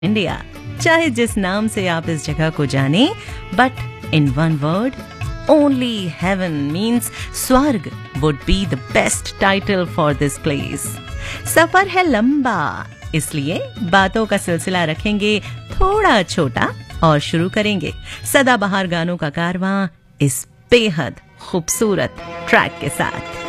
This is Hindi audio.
इंडिया। चाहे जिस नाम से आप इस जगह को जाने, but in one word, only haven means स्वर्ग would be the best title for this place. सफर है लंबा, इसलिए बातों का सिलसिला रखेंगे थोड़ा छोटा और शुरू करेंगे सदाबहार गानों का कारवां इस बेहद खूबसूरत ट्रैक के साथ।